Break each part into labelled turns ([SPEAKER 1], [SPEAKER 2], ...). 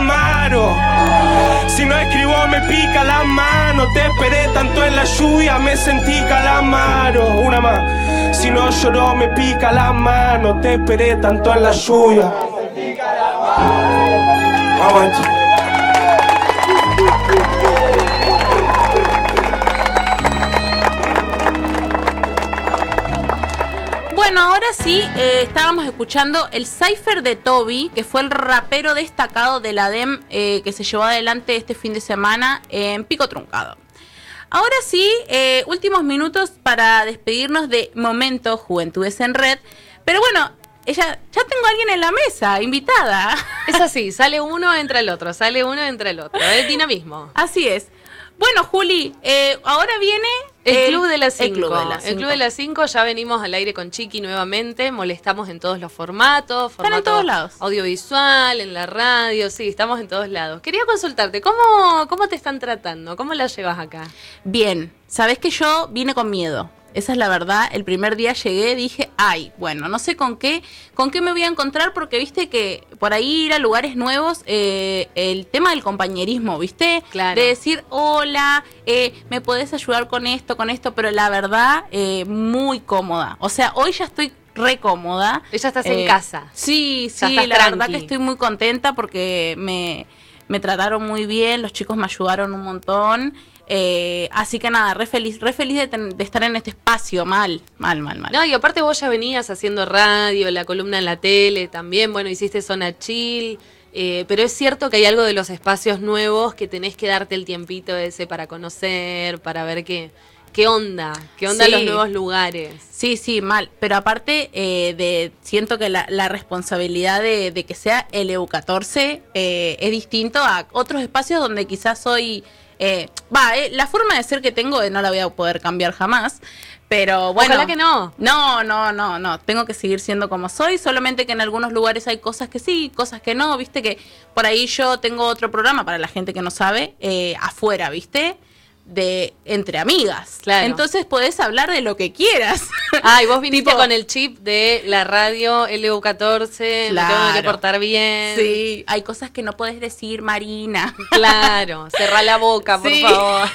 [SPEAKER 1] Calamaro. Si no escribo me pica la mano. Te esperé tanto en la lluvia, me sentí Calamaro. Una más. Si no lloro me pica la mano. Te esperé tanto en la lluvia, me sentí Calamaro. Aguanta.
[SPEAKER 2] Bueno, ahora sí, estábamos escuchando el Cypher de Toby, que fue el rapero destacado de la DEM que se llevó adelante este fin de semana en Pico Truncado. Ahora sí, últimos minutos para despedirnos de Momento Juventudes en Red. Pero bueno, ya tengo a alguien en la mesa, invitada.
[SPEAKER 3] Es así, sale uno, entra el otro, sale uno, entra el otro. Es dinamismo.
[SPEAKER 2] Así es. Bueno, Juli, ahora viene
[SPEAKER 3] el Club de las 5.
[SPEAKER 2] El
[SPEAKER 3] Club de las 5, ya venimos al aire con Chiqui nuevamente, molestamos en todos los formatos.
[SPEAKER 2] Están en todos lados.
[SPEAKER 3] Audiovisual, en la radio, sí, estamos en todos lados. Quería consultarte, ¿cómo te están tratando? ¿Cómo la llevas acá?
[SPEAKER 2] Bien, sabés que yo vine con miedo. Esa es la verdad. El primer día llegué, dije, ay, bueno, no sé con qué me voy a encontrar, porque viste que por ahí ir a lugares nuevos, el tema del compañerismo, ¿viste?
[SPEAKER 3] Claro.
[SPEAKER 2] De decir, hola, ¿me podés ayudar con esto? Pero la verdad, muy cómoda. O sea, hoy ya estoy re cómoda.
[SPEAKER 3] Ya estás en casa.
[SPEAKER 2] Sí,
[SPEAKER 3] ya estás
[SPEAKER 2] la
[SPEAKER 3] tranqui.
[SPEAKER 2] verdad que estoy muy contenta porque me trataron muy bien, los chicos me ayudaron un montón. Así que nada, re feliz de estar en este espacio. Mal.
[SPEAKER 3] No, y aparte vos ya venías haciendo radio, la columna en la tele también, bueno, hiciste Zona Chill, pero es cierto que hay algo de los espacios nuevos que tenés que darte el tiempito ese para conocer, para ver qué onda
[SPEAKER 2] Sí.
[SPEAKER 3] los nuevos lugares.
[SPEAKER 2] Sí, mal, pero aparte siento que la responsabilidad de que sea el EU14 es distinto a otros espacios donde quizás soy... la forma de ser que tengo no la voy a poder cambiar jamás, pero bueno.
[SPEAKER 3] Ojalá que no.
[SPEAKER 2] No, tengo que seguir siendo como soy, solamente que en algunos lugares hay cosas que sí, cosas que no, viste que por ahí yo tengo otro programa para la gente que no sabe, afuera, viste, de entre amigas.
[SPEAKER 3] Claro.
[SPEAKER 2] Entonces podés hablar de lo que quieras.
[SPEAKER 3] Y vos viniste con el chip de la radio LU14,
[SPEAKER 2] Claro.
[SPEAKER 3] me tengo que portar bien.
[SPEAKER 2] Sí, hay cosas que no podés decir, Marina.
[SPEAKER 3] Claro, cerrá la boca, por favor.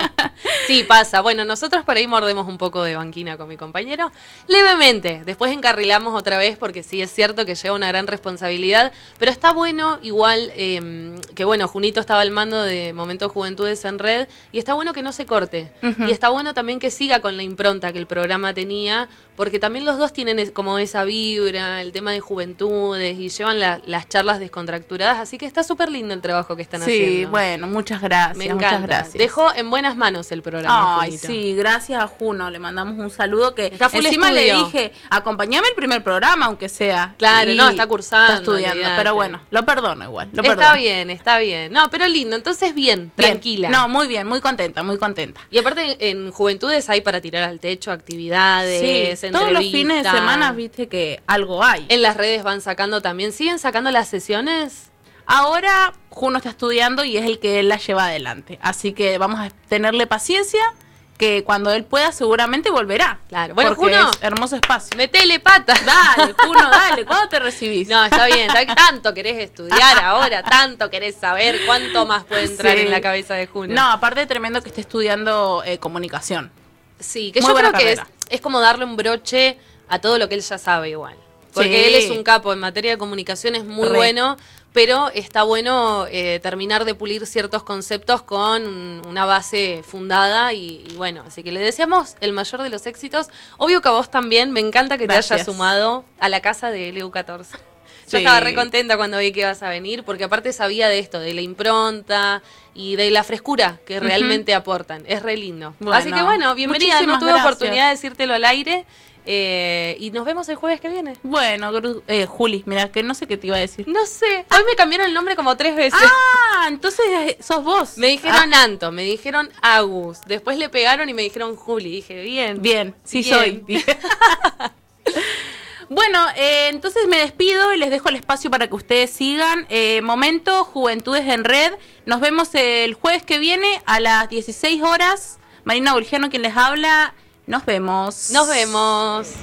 [SPEAKER 3] Sí, pasa. Bueno, nosotros por ahí mordemos un poco de banquina con mi compañero, levemente. Después encarrilamos otra vez porque sí es cierto que lleva una gran responsabilidad, pero está bueno igual que bueno, Junito estaba al mando de Momento Juventudes en Red y está bueno que no se corte.
[SPEAKER 2] Uh-huh.
[SPEAKER 3] Y está bueno también que siga con la impronta que el programa tenía, porque también los dos tienen como esa vibra, el tema de juventudes y llevan las charlas descontracturadas, así que está súper lindo el trabajo que están haciendo.
[SPEAKER 2] Sí, bueno, muchas gracias.
[SPEAKER 3] Me encanta.
[SPEAKER 2] Muchas gracias.
[SPEAKER 3] Dejó en buenas manos el programa.
[SPEAKER 2] Ay,
[SPEAKER 3] Junito.
[SPEAKER 2] sí, gracias a Juno, le mandamos un saludo que
[SPEAKER 3] Está full
[SPEAKER 2] encima
[SPEAKER 3] estudio.
[SPEAKER 2] le dije, acompáñame el primer programa, aunque sea.
[SPEAKER 3] Claro,
[SPEAKER 2] Y
[SPEAKER 3] no, está cursando,
[SPEAKER 2] está estudiando,
[SPEAKER 3] olvídate.
[SPEAKER 2] pero bueno, lo perdono igual, lo
[SPEAKER 3] Está
[SPEAKER 2] perdono.
[SPEAKER 3] bien. No, pero lindo, entonces bien, tranquila.
[SPEAKER 2] No, muy bien, muy contenta.
[SPEAKER 3] Y aparte en Juventudes hay para tirar al techo actividades,
[SPEAKER 2] Sí, todos los fines de semana viste que algo hay.
[SPEAKER 3] En las redes van sacando también, ¿siguen sacando las sesiones?
[SPEAKER 2] Ahora Juno está estudiando y es el que él la lleva adelante, así que vamos a tenerle paciencia, que cuando él pueda seguramente volverá.
[SPEAKER 3] Claro, bueno,
[SPEAKER 2] porque
[SPEAKER 3] Juno,
[SPEAKER 2] es hermoso espacio.
[SPEAKER 3] metele pata.
[SPEAKER 2] Dale, Juno, dale, ¿cuándo te recibís?
[SPEAKER 3] No, está bien, tanto querés estudiar ahora, tanto querés saber cuánto más puede entrar
[SPEAKER 2] Sí.
[SPEAKER 3] en la cabeza de Juno.
[SPEAKER 2] No, aparte tremendo que esté estudiando comunicación.
[SPEAKER 3] Sí, que
[SPEAKER 2] Muy
[SPEAKER 3] yo creo
[SPEAKER 2] buena
[SPEAKER 3] que
[SPEAKER 2] carrera.
[SPEAKER 3] es como darle un broche a todo lo que él ya sabe igual. Porque
[SPEAKER 2] Sí.
[SPEAKER 3] él es un capo en materia de comunicación, es muy
[SPEAKER 2] Re.
[SPEAKER 3] bueno, pero está bueno terminar de pulir ciertos conceptos con una base fundada y bueno, así que le deseamos el mayor de los éxitos. Obvio que a vos también, me encanta que te
[SPEAKER 2] Gracias.
[SPEAKER 3] hayas sumado a la casa de LU14. Yo
[SPEAKER 2] Sí.
[SPEAKER 3] estaba re contenta cuando vi que ibas a venir, porque aparte sabía de esto, de la impronta y de la frescura que realmente aportan. Es re lindo.
[SPEAKER 2] Bueno,
[SPEAKER 3] Así que bueno, bienvenida. No
[SPEAKER 2] muchísimas
[SPEAKER 3] tuve
[SPEAKER 2] gracias.
[SPEAKER 3] oportunidad de decírtelo al aire. Y nos vemos el jueves que viene.
[SPEAKER 2] Bueno, Juli, mira, que no sé qué te iba a decir.
[SPEAKER 3] No sé, hoy me cambiaron el nombre como 3 veces.
[SPEAKER 2] Entonces sos vos.
[SPEAKER 3] Me dijeron Anto, me dijeron Agus, después le pegaron y me dijeron Juli. Dije, bien.
[SPEAKER 2] Bien, sí
[SPEAKER 3] Bien.
[SPEAKER 2] soy. Bueno, entonces me despido y les dejo el espacio para que ustedes sigan. Momento Juventudes en Red. Nos vemos el jueves que viene a las 16 horas. Marina Burgiano quien les habla. Nos vemos.
[SPEAKER 3] Nos vemos.